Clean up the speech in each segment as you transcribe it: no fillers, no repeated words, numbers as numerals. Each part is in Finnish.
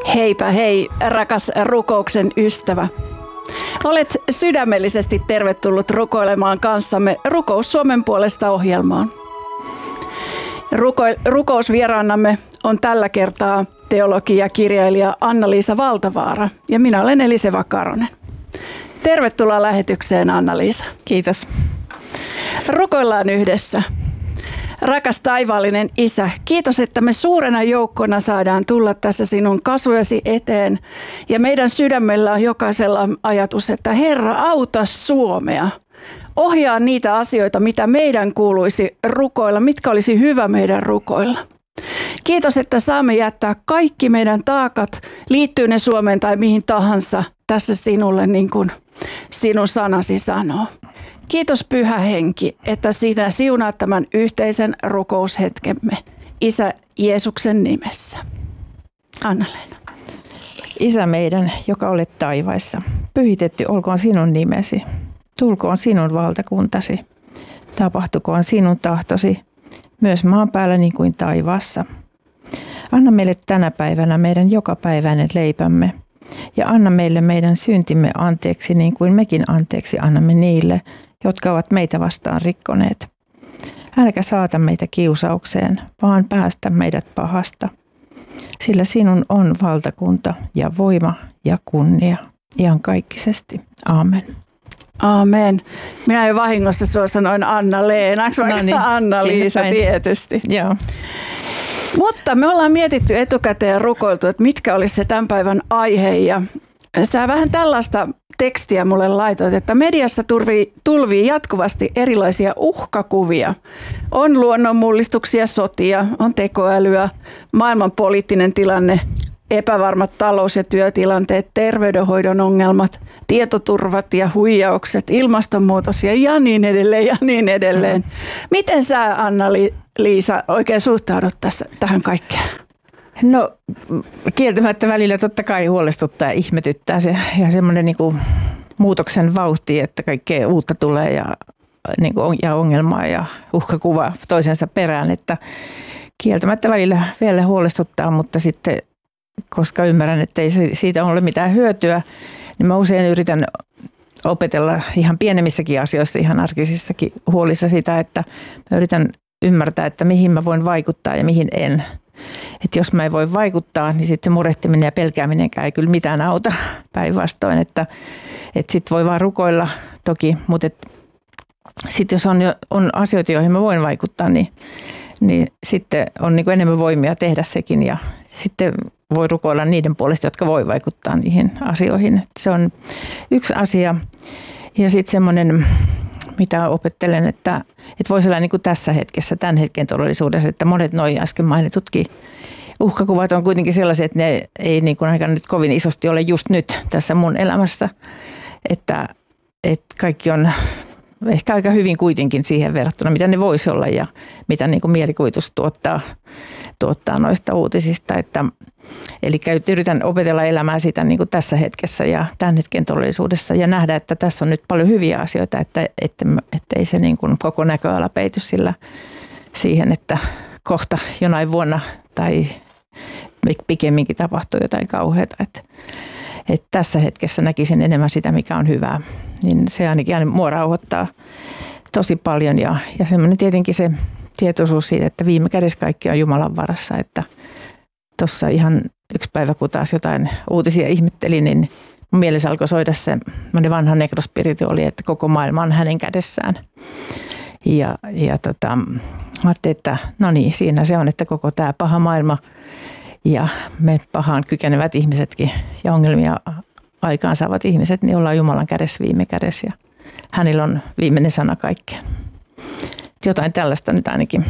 Heipä hei, rakas rukouksen ystävä. Olet sydämellisesti tervetullut rukoilemaan kanssamme Rukous Suomen puolesta -ohjelmaan. Rukousvieraanamme on tällä kertaa teologi ja kirjailija Anna-Liisa Valtavaara ja minä olen Elise Vakaronen. Tervetuloa lähetykseen, Anna-Liisa. Kiitos. Rukoillaan yhdessä. Rakas taivaallinen Isä, kiitos, että me suurena joukkona saadaan tulla tässä sinun kasvojesi eteen. Ja meidän sydämellä on jokaisella ajatus, että Herra, auta Suomea. Ohjaa niitä asioita, mitä meidän kuuluisi rukoilla, mitkä olisi hyvä meidän rukoilla. Kiitos, että saamme jättää kaikki meidän taakat, liittyy ne Suomeen tai mihin tahansa, tässä sinulle niin kuin sinun sanasi sanoo. Kiitos Pyhä Henki, että sinä siunaat tämän yhteisen rukoushetkemme Isä Jeesuksen nimessä. Anna-Leena. Isä meidän, joka olet taivaissa, pyhitetty olkoon sinun nimesi. Tulkoon sinun valtakuntasi. Tapahtukoon sinun tahtosi, myös maan päällä niin kuin taivaassa. Anna meille tänä päivänä meidän jokapäiväinen leipämme. Ja anna meille meidän syntimme anteeksi niin kuin mekin anteeksi annamme niille, jotka ovat meitä vastaan rikkoneet. Äläkä saata meitä kiusaukseen, vaan päästä meidät pahasta. Sillä sinun on valtakunta ja voima ja kunnia iankaikkisesti. Aamen. Aamen. Minä jo vahingossa sua sanoin Anna-Leenaksi, vaikka niin, Anna-Liisa tietysti. Joo. Mutta me ollaan mietitty etukäteen ja rukoiltu, että mitkä olisi se tämän päivän aihe. Ja sä vähän tällaista tekstiä mulle laitoit, että mediassa tulvii jatkuvasti erilaisia uhkakuvia. On luonnonmullistuksia, sotia, on tekoälyä, maailman poliittinen tilanne, epävarmat talous- ja työtilanteet, terveydenhoidon ongelmat, tietoturvat ja huijaukset, ilmastonmuutos ja niin edelleen ja niin edelleen. Miten sä, Anna-Liisa, oikein suhtaudut tähän kaikkeen? No kieltämättä välillä totta kai huolestuttaa ja ihmetyttää se ja semmoinen niin kuin muutoksen vauhti, että kaikkea uutta tulee ja ongelmaa ja uhkakuvaa toisensa perään, että kieltämättä välillä vielä huolestuttaa, mutta sitten koska ymmärrän, että ei siitä ole mitään hyötyä, niin mä usein yritän opetella ihan pienemmissäkin asioissa, ihan arkisissakin huolissa sitä, että mä yritän ymmärtää, että mihin mä voin vaikuttaa ja mihin en. Että jos mä en voi vaikuttaa, niin sitten se murehtiminen ja pelkääminenkään ei kyllä mitään auta päinvastoin, että sitten voi vaan rukoilla toki, mutta sitten jos on asioita, joihin mä voin vaikuttaa, niin sitten on niin kuin enemmän voimia tehdä sekin ja sitten voi rukoilla niiden puolesta, jotka voi vaikuttaa niihin asioihin. Että se on yksi asia. Ja sitten semmoinen, mitä opettelen, että voisi olla niin kuin tässä hetkessä, tämän hetken todellisuudessa, että monet noin äsken mainitutkin uhkakuvat on kuitenkin sellaisia, että ne ei niin kuin aika nyt kovin isosti ole just nyt tässä mun elämässä. Että kaikki on ehkä aika hyvin kuitenkin siihen verrattuna, mitä ne voisi olla ja mitä niin kuin mielikuvitus tuottaa noista uutisista. Eli yritän opetella elämää sitä niin kuin tässä hetkessä ja tämän hetken todellisuudessa ja nähdä, että tässä on nyt paljon hyviä asioita, että ei se niin kuin koko näköala peity siihen, että kohta jonain vuonna tai pikemminkin tapahtuu jotain kauheata. Että tässä hetkessä näkisin enemmän sitä, mikä on hyvää, niin se ainakin mua rauhoittaa tosi paljon ja semmoinen tietenkin se tietoisuus siitä, että viime kädessä kaikki on Jumalan varassa, että tuossa ihan yksi päivä, kun taas jotain uutisia ihmettelin, niin mun mielessä alkoi soida se vanha nekrospirituaali, että koko maailma on hänen kädessään. Ja ajattelin, että no niin, siinä se on, että koko tämä paha maailma ja me pahaan kykenevät ihmisetkin ja ongelmia aikaansaavat ihmiset, niin ollaan Jumalan kädessä viime kädessä ja hänellä on viimeinen sana kaikkeen. Jotain tällaista nyt ainakin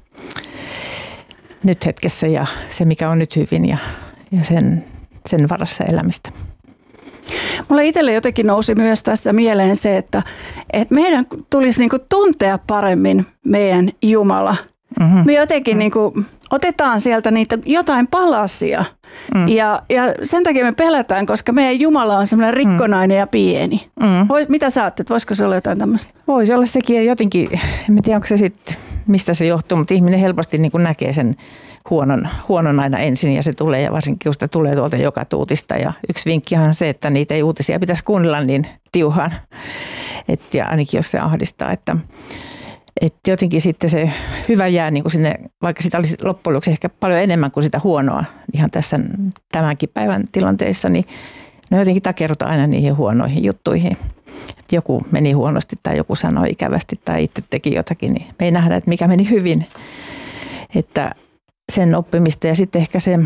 nyt hetkessä ja se mikä on nyt hyvin ja sen varassa elämistä. Mulla itselle jotenkin nousi myös tässä mieleen se, että meidän tulisi niinku tuntea paremmin meidän Jumala. Mm-hmm. Me jotenkin niinku otetaan sieltä niitä jotain palasia ja sen takia me pelätään, koska meidän Jumala on semmoinen rikkonainen ja pieni. Mitä sä ajattelet, voisiko se olla jotain tämmöistä? Voisi olla sekin jotenkin, en tiedä onko se sitten, mistä se johtuu, mutta ihminen helposti niin kuin näkee sen huonon aina ensin ja se tulee ja varsinkin kun sitä tulee tuolta joka tuutista. Ja yksi vinkkihan on se, että niitä ei uutisia pitäisi kuunnella niin tiuhaan, ja ainakin jos se ahdistaa, että jotenkin sitten se hyvä jää niin kuin sinne, vaikka sitä olisi loppujen lopuksi ehkä paljon enemmän kuin sitä huonoa ihan tässä tämänkin päivän tilanteessa, niin ne jotenkin takerrutaan aina niihin huonoihin juttuihin. Että joku meni huonosti tai joku sanoi ikävästi tai itse teki jotakin, niin me ei nähdä, että mikä meni hyvin. Että sen oppimista ja sitten ehkä se,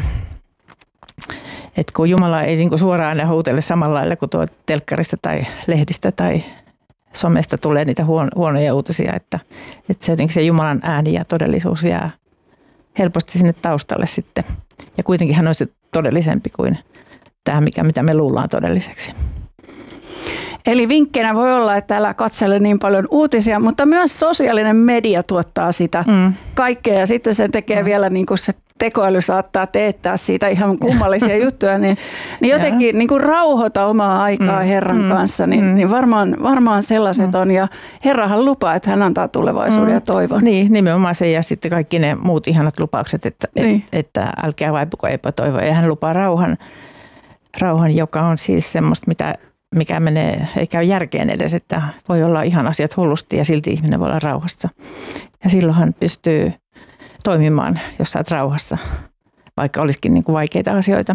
että kun Jumala ei niin kuin suoraan aina huutele samalla lailla kuin tuo telkkarista tai lehdistä tai somesta tulee niitä huonoja uutisia, että se jotenkin se Jumalan ääni ja todellisuus jää helposti sinne taustalle sitten. Ja kuitenkin hän on se todellisempi kuin tämä, mitä me luullaan todelliseksi. Eli vinkkinä voi olla, että älä katsele niin paljon uutisia, mutta myös sosiaalinen media tuottaa sitä kaikkea ja sitten se tekee vielä niin kuin se tekoäly saattaa teettää siitä ihan kummallisia juttuja, niin jotenkin niin kuin rauhoita omaa aikaa Herran kanssa, niin varmaan sellaiset on. Ja Herrahan lupaa, että hän antaa tulevaisuuden ja toivon. Niin, nimenomaan se ja sitten kaikki ne muut ihanat lupaukset, että älkää vaipuko epätoivoa. Ja hän lupaa rauhan, joka on siis semmoista, mikä ei käy järkeen edes, että voi olla ihan asiat hullusti ja silti ihminen voi olla rauhassa. Ja silloinhan pystyy toimimaan, jos sä oot rauhassa, vaikka olisikin niin kuin vaikeita asioita.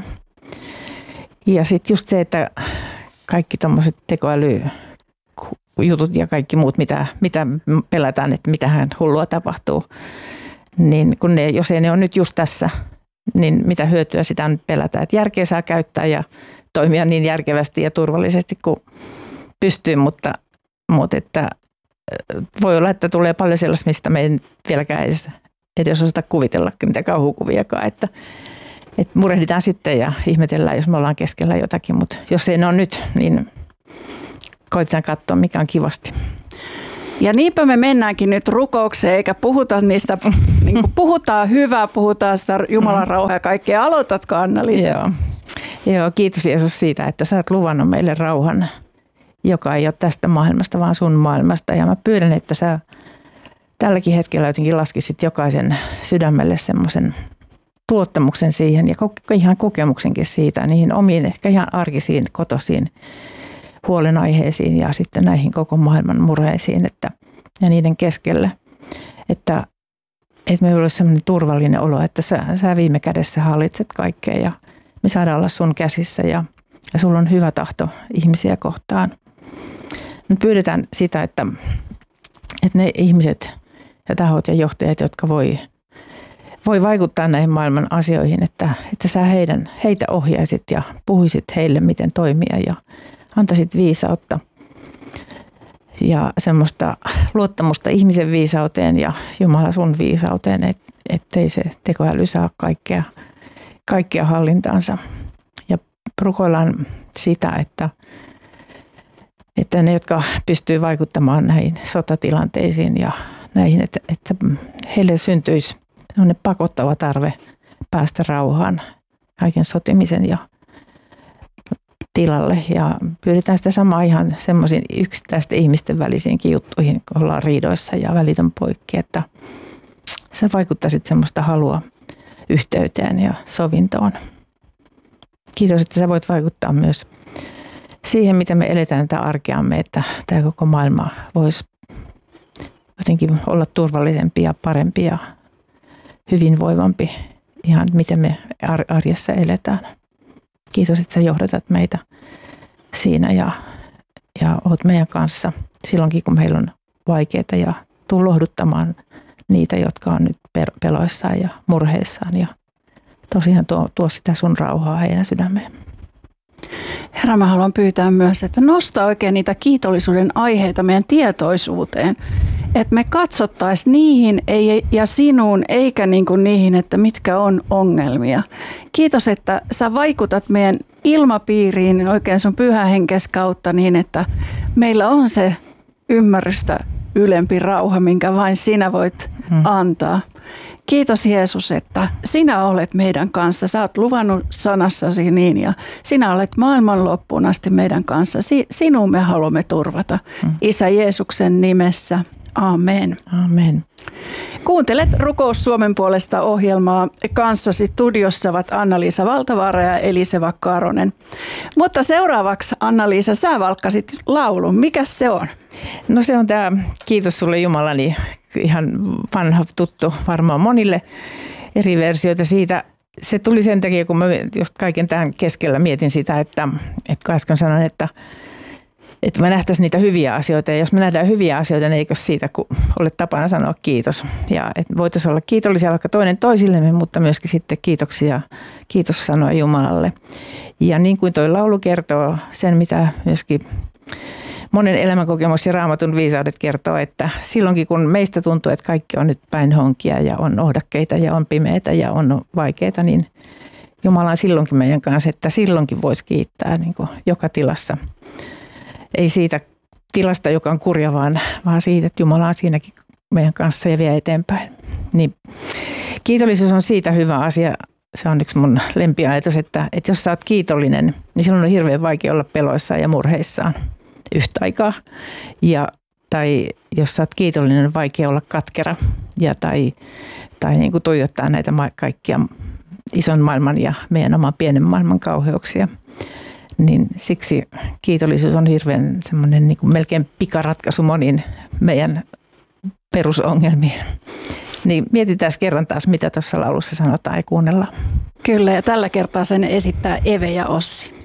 Ja sitten just se, että kaikki tommoset tekoälyjutut ja kaikki muut, mitä pelätään, että mitähän hullua tapahtuu, niin kun jos ei ne ole nyt just tässä, niin mitä hyötyä sitä nyt pelätään. Että järkeä saa käyttää ja toimia niin järkevästi ja turvallisesti kuin pystyy, mutta että voi olla, että tulee paljon sellaista, mistä me ei vieläkään edes osata kuvitellakin, mitä kauhukuviakaan, että murehditaan sitten ja ihmetellään, jos me ollaan keskellä jotakin, mutta jos ei ne ole nyt, niin koitetaan katsoa, mikä on kivasti. Ja niinpä me mennäänkin nyt rukoukseen, eikä puhuta niistä, niin kuin puhutaan hyvää, puhutaan sitä Jumalan rauhaa ja kaikkea. Aloitatko, Anna-Liisa? Joo, kiitos Jeesus siitä, että sä oot luvannut meille rauhan, joka ei ole tästä maailmasta, vaan sun maailmasta. Ja mä pyydän, että sä tälläkin hetkellä jotenkin laskisit jokaisen sydämelle semmoisen luottamuksen siihen ja ihan kokemuksenkin siitä, niihin omiin ehkä ihan arkisiin, kotoisiin huolenaiheisiin ja sitten näihin koko maailman murheisiin ja niiden keskellä. Että meillä olisi sellainen turvallinen olo, että sä viime kädessä hallitset kaikkea ja me saadaan olla sun käsissä ja sulla on hyvä tahto ihmisiä kohtaan. Me pyydetään sitä, että ne ihmiset ja tahot ja johtajat, jotka voi vaikuttaa näihin maailman asioihin, että sä heitä ohjaisit ja puhuisit heille, miten toimia ja antaisit viisautta ja semmoista luottamusta ihmisen viisauteen ja Jumala sun viisauteen, ettei se tekoäly saa kaikkea hallintaansa. Ja rukoillaan sitä, että ne, jotka pystyy vaikuttamaan näihin sotatilanteisiin ja näihin, että heille syntyisi pakottava tarve päästä rauhaan kaiken sotimisen ja tilalle. Ja pyydetään sitä samaa ihan semmoisiin yksittäisten ihmisten välisiinkin juttuihin, kun ollaan riidoissa ja välitön poikki, että sä vaikuttaisit semmoista halua yhteyteen ja sovintoon. Kiitos, että sä voit vaikuttaa myös siihen, miten me eletään tätä arkeamme, että tämä koko maailma voisi jotenkin olla turvallisempi ja parempi ja hyvinvoivampi ihan miten me arjessa eletään. Kiitos, että sä johdatat meitä siinä ja oot meidän kanssa silloinkin, kun meillä on vaikeaa ja tuu lohduttamaan niitä, jotka on nyt peloissaan ja murheissaan ja tosiaan tuo sitä sun rauhaa heidän sydämeen. Herra, mä haluan pyytää myös, että nosta oikein niitä kiitollisuuden aiheita meidän tietoisuuteen. Että me katsottaisiin niihin ja sinuun, eikä niin kuin niihin, että mitkä on ongelmia. Kiitos, että sä vaikutat meidän ilmapiiriin oikein sun Pyhän Henkes kautta niin, että meillä on se ymmärrystä ylempi rauha, minkä vain sinä voit antaa. Kiitos Jeesus, että sinä olet meidän kanssa. Sä oot luvannut sanassasi niin ja sinä olet maailman loppuun asti meidän kanssa. Sinun me haluamme turvata. Isä Jeesuksen nimessä. Amen. Amen. Kuuntelet Rukous Suomen puolesta -ohjelmaa. Kanssasi studiossa ovat Anna-Liisa Valtavaara ja Elise Vakko-Aronen. Mutta seuraavaksi, Anna-Liisa, sä valkkasit laulun. Mikäs se on? No se on tämä Kiitos sulle Jumalani, ihan vanha tuttu varmaan monille, eri versioita siitä. Se tuli sen takia, kun mä just kaiken tämän keskellä mietin sitä, että kun äsken sanoin, että me nähtäisiin niitä hyviä asioita. Ja jos me nähdään hyviä asioita, niin eikö siitä, kun ole tapana sanoa kiitos. Ja että voitaisiin olla kiitollisia vaikka toinen toisillemme, mutta myöskin sitten kiitos sanoa Jumalalle. Ja niin kuin toi laulu kertoo sen, mitä myöskin monen elämänkokemus ja Raamatun viisaudet kertoo, että silloinkin kun meistä tuntuu, että kaikki on nyt päin honkia ja on ohdakkeita ja on pimeitä ja on vaikeita, niin Jumala on silloinkin meidän kanssa, että silloinkin voisi kiittää niin kuin joka tilassa. Ei siitä tilasta, joka on kurja, vaan siitä, että Jumala on siinäkin meidän kanssa ja vie eteenpäin. Niin, kiitollisuus on siitä hyvä asia. Se on yksi mun lempiajatus, että jos sä oot kiitollinen, niin silloin on hirveän vaikea olla peloissaan ja murheissaan yhtä aikaa. Tai jos sä oot kiitollinen, on vaikea olla katkera tai niin kuin tuijottaa näitä kaikkia ison maailman ja meidän oman pienen maailman kauheuksia. Niin siksi kiitollisuus on hirveän semmoinen niin kuin melkein pikaratkaisu moniin meidän perusongelmiin. Niin mietitään kerran taas, mitä tuossa laulussa sanotaan ja kuunnellaan. Kyllä, ja tällä kertaa sen esittää Eve ja Ossi.